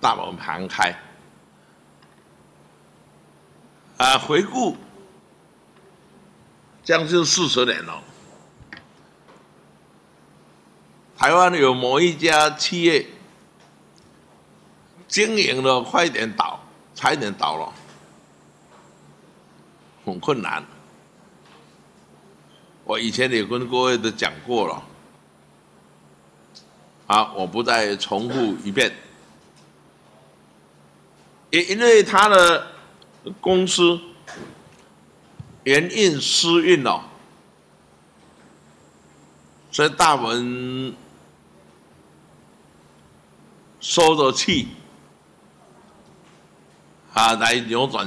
大门旁开。回顾将近40年了，台湾有某一家企业经营了快一点倒，差一点倒了，很困难。我以前也跟各位都讲过了，我不再重复一遍。也因为他的公司营运失运了，所以大文收着气来扭转